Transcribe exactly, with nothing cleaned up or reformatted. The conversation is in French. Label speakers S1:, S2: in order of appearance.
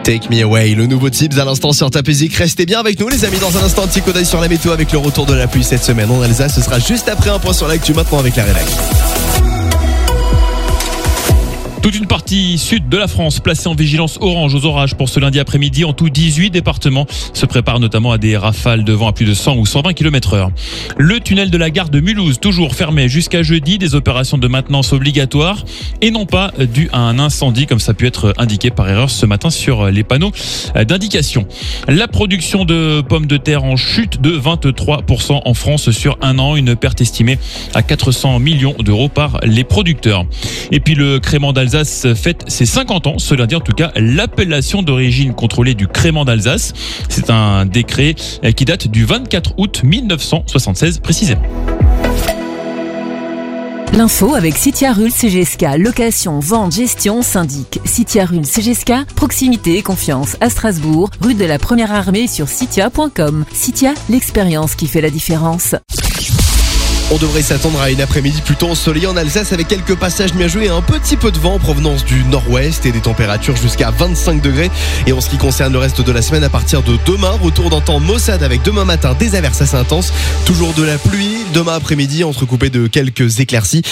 S1: Take Me Away, le nouveau Tips à l'instant sur ta musique. Restez bien avec nous les amis, dans un instant, un petit coup d'œil sur la météo avec le retour de la pluie cette semaine en Alsace. Ce sera juste après un point sur l'actu maintenant avec la rédac.
S2: Toute une partie sud de la France placée en vigilance orange aux orages pour ce lundi après-midi. En tout, dix-huit départements se préparent notamment à des rafales de vent à plus de cent ou cent vingt kilomètres heure. Le tunnel de la gare de Mulhouse, toujours fermé jusqu'à jeudi. Des opérations de maintenance obligatoires et non pas dû à un incendie comme ça a pu être indiqué par erreur ce matin sur les panneaux d'indication. La production de pommes de terre en chute de vingt-trois pour cent en France sur un an. Une perte estimée à quatre cents millions d'euros par les producteurs. Et puis le crément d'Alsace fête ses cinquante ans, ce lundi en tout cas, l'appellation d'origine contrôlée du crément d'Alsace. C'est un décret qui date du vingt-quatre août mille neuf cent soixante-seize précisément.
S3: L'info avec Citia-Rul C G S K, location, vente, gestion, syndic. Citia-Rul C G S K, proximité et confiance à Strasbourg, rue de la Première Armée sur citia point com. Citia, l'expérience qui fait la différence.
S1: On devrait s'attendre à une après-midi plutôt ensoleillée en Alsace avec quelques passages nuageux et un petit peu de vent en provenance du nord-ouest et des températures jusqu'à vingt-cinq degrés. Et en ce qui concerne le reste de la semaine, à partir de demain, retour d'un temps maussade avec demain matin des averses assez intenses. Toujours de la pluie, demain après-midi entrecoupé de quelques éclaircies.